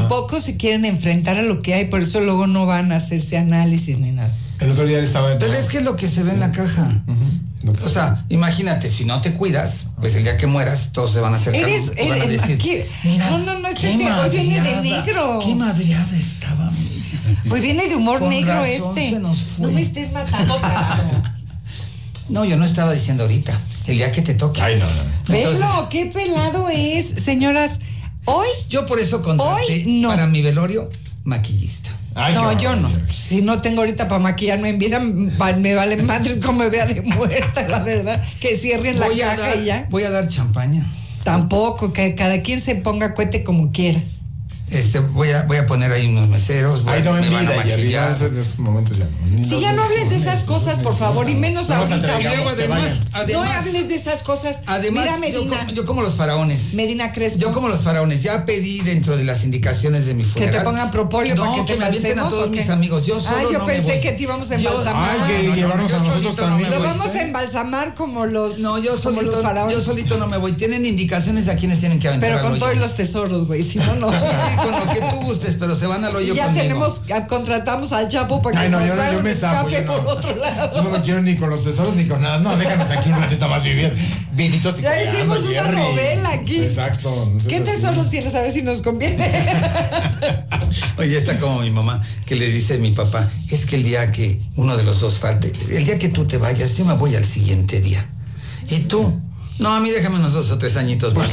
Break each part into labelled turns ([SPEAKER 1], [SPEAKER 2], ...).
[SPEAKER 1] tampoco se quieren enfrentar a lo que hay, por eso luego no van a hacerse análisis ni nada.
[SPEAKER 2] El otro día estaba...
[SPEAKER 3] Pero es que es lo que se ve en la caja. O sea, imagínate, si no te cuidas, pues el día que mueras, todos se van a acercar. Van a decir,
[SPEAKER 1] mira, no, este hoy viene de negro.
[SPEAKER 3] Qué madreada estaba.
[SPEAKER 1] Hoy viene de humor
[SPEAKER 3] Con
[SPEAKER 1] negro
[SPEAKER 3] razón se nos fue.
[SPEAKER 1] No me estés matando, carajo.
[SPEAKER 3] No, yo no estaba diciendo ahorita. El día que te toque.
[SPEAKER 2] Ay, no.
[SPEAKER 1] Velo, qué pelado es, señoras. Hoy.
[SPEAKER 3] Yo por eso contraté para mi velorio maquillista.
[SPEAKER 2] Ay,
[SPEAKER 1] no, yo no. Si no tengo ahorita para maquillarme en vida, me vale madre como me vea de muerta, la verdad. Que cierren la caja y ya.
[SPEAKER 3] Voy a dar champaña.
[SPEAKER 1] Tampoco, que cada quien se ponga cohete como quiera.
[SPEAKER 3] Voy a poner ahí unos meseros.
[SPEAKER 2] Ay, no,
[SPEAKER 3] me van a
[SPEAKER 2] maquillar. En esos momentos ya.
[SPEAKER 1] Si ya no hables de esas cosas, por favor, y menos ahorita.
[SPEAKER 3] Además,
[SPEAKER 1] no hables de esas cosas.
[SPEAKER 3] Además,
[SPEAKER 1] mira, Medina.
[SPEAKER 3] Yo como los faraones.
[SPEAKER 1] Medina Crespo.
[SPEAKER 3] Yo como los faraones. Ya pedí dentro de las indicaciones de mi funeral.
[SPEAKER 1] Que te pongan propóleo para que te
[SPEAKER 3] me avienten a todos mis amigos. Yo solo
[SPEAKER 1] yo pensé que te íbamos a embalsamar.
[SPEAKER 2] Que llevarnos a nosotros también.
[SPEAKER 1] Lo vamos a embalsamar como los.
[SPEAKER 3] No, yo solito no me voy. Tienen indicaciones de a quienes tienen que aventar.
[SPEAKER 1] Pero con todos los tesoros, güey. Si no, no.
[SPEAKER 3] Sí, con lo que tú gustes, pero se van al hoyo conmigo.
[SPEAKER 1] Contratamos al Chapo para que
[SPEAKER 2] yo me escapo.
[SPEAKER 1] Por otro lado.
[SPEAKER 2] Yo no me quiero ni con los tesoros ni con nada. No, déjanos aquí un ratito más vivir. Vivitos y
[SPEAKER 1] ya hicimos una novela aquí.
[SPEAKER 2] Exacto. No
[SPEAKER 1] ¿Qué tesoros tienes? A ver si nos conviene.
[SPEAKER 3] Oye, está como mi mamá, que le dice a mi papá, es que el día que uno de los dos falte, el día que tú te vayas, yo me voy al siguiente día. ¿Y tú? No, a mí déjame unos 2 o 3 añitos más.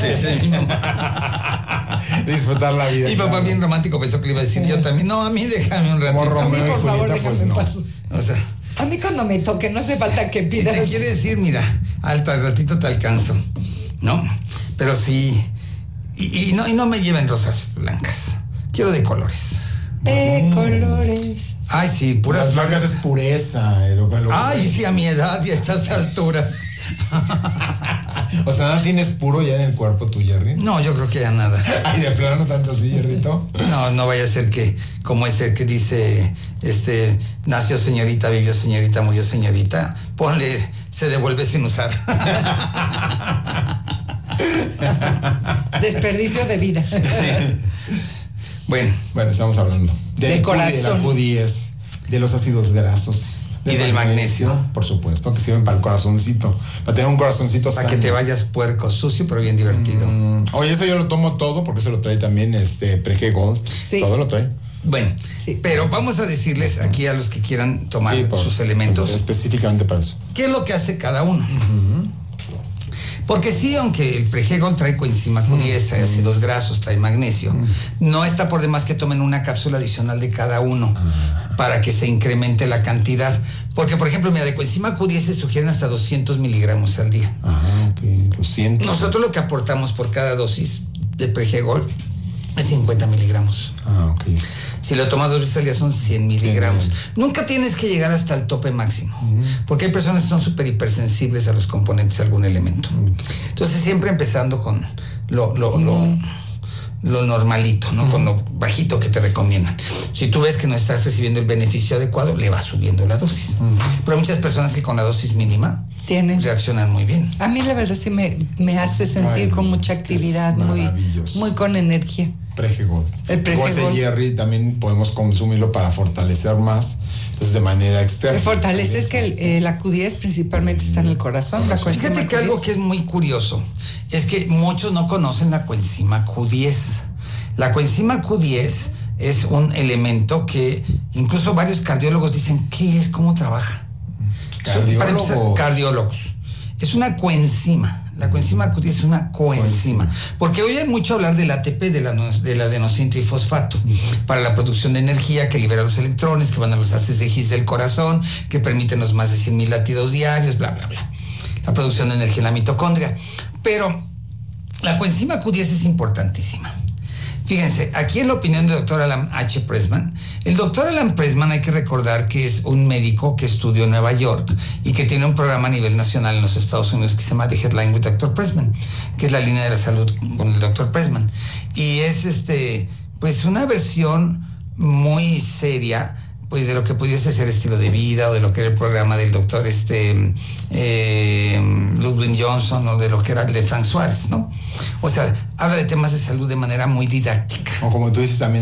[SPEAKER 2] Disfrutar la vida.
[SPEAKER 3] Mi papá bien romántico pensó que le iba a decir yo también. No, a mí déjame un ratito.
[SPEAKER 2] Como Romeo
[SPEAKER 1] a mí, por
[SPEAKER 2] y
[SPEAKER 1] favor,
[SPEAKER 2] Julieta, pues no.
[SPEAKER 3] O sea,
[SPEAKER 1] a mí cuando me toque no hace falta que pidas.
[SPEAKER 3] Si te quiere decir, mira, al ratito te alcanzo, ¿no? Pero sí, y no me lleven rosas blancas. Quiero de colores.
[SPEAKER 1] Colores.
[SPEAKER 3] Ay, sí, puras
[SPEAKER 2] blancas es pureza.
[SPEAKER 3] Ay, sí, a mi edad y a estas alturas.
[SPEAKER 2] O sea, ¿nada tienes puro ya en el cuerpo tú, Jerry?
[SPEAKER 3] No, yo creo que ya nada.
[SPEAKER 2] Ay, de plano tanto así, Jerrito.
[SPEAKER 3] No vaya a ser que, como ese que dice, nació señorita, vivió señorita, murió señorita, ponle, se devuelve sin usar.
[SPEAKER 1] Desperdicio de vida.
[SPEAKER 3] Bueno,
[SPEAKER 2] estamos hablando
[SPEAKER 1] del corazón.
[SPEAKER 2] De la Q10, de los ácidos grasos.
[SPEAKER 3] Y del magnesio.
[SPEAKER 2] Por supuesto, que sirven para el corazoncito. Para tener un corazoncito
[SPEAKER 3] para
[SPEAKER 2] sano.
[SPEAKER 3] Que te vayas puerco, sucio, pero bien divertido.
[SPEAKER 2] Oye, eso yo lo tomo todo, porque eso lo trae también Prege Gold.
[SPEAKER 1] Sí.
[SPEAKER 2] Todo lo trae.
[SPEAKER 3] Bueno,
[SPEAKER 1] sí.
[SPEAKER 3] Pero vamos a decirles aquí a los que quieran tomar sus elementos.
[SPEAKER 2] Específicamente para eso.
[SPEAKER 3] ¿Qué es lo que hace cada uno? Porque sí, aunque el Pregol trae coenzima Q10, trae ácidos grasos, trae magnesio, no está por demás que tomen una cápsula adicional de cada uno para que se incremente la cantidad. Porque, por ejemplo, mira, de coenzima Q10 se sugieren hasta 200 miligramos al día.
[SPEAKER 2] Ok, 200.
[SPEAKER 3] Nosotros lo que aportamos por cada dosis de Pregol es 50 miligramos.
[SPEAKER 2] Ok.
[SPEAKER 3] Si lo tomas 2 veces al día son 100 miligramos. Nunca tienes que llegar hasta el tope máximo, porque hay personas que son súper hipersensibles a los componentes de algún elemento. Entonces siempre empezando con lo normalito, ¿no? Con lo bajito que te recomiendan. Si tú ves que no estás recibiendo el beneficio adecuado, le vas subiendo la dosis. Pero hay muchas personas que con la dosis mínima reaccionan muy bien.
[SPEAKER 1] A mí la verdad sí me hace sentir con mucha actividad, muy con energía.
[SPEAKER 2] Pregol.
[SPEAKER 1] El Pregol.
[SPEAKER 2] Igual ese Jerry también podemos consumirlo para fortalecer más, entonces de manera externa.
[SPEAKER 1] Fortalece es que la Q10 principalmente está en el corazón.
[SPEAKER 3] Fíjate que algo que es muy curioso es que muchos no conocen la coenzima Q10. La coenzima Q10 es un elemento que incluso varios cardiólogos dicen, ¿qué es? ¿Cómo trabaja? Cardiólogos. Es una coenzima. La coenzima Q10 es una coenzima. Porque hoy hay mucho hablar del ATP, del adenosín trifosfato, para la producción de energía, que libera los electrones, que van a los haces de His del corazón, que permiten los más de 100,000 latidos diarios, bla, bla, bla. La producción de energía en la mitocondria. Pero la coenzima Q10 es importantísima. Fíjense, aquí en la opinión del doctor Alan H. Pressman, el doctor Alan Pressman hay que recordar que es un médico que estudió en Nueva York y que tiene un programa a nivel nacional en los Estados Unidos que se llama The Headline with Dr. Pressman, que es la línea de la salud con el doctor Pressman. Y es pues una versión muy seria pues de lo que pudiese ser estilo de vida o de lo que era el programa del doctor Ludwig Johnson o de lo que era el de Frank Suárez, ¿no? O sea, habla de temas de salud de manera muy didáctica.
[SPEAKER 2] O como tú dices también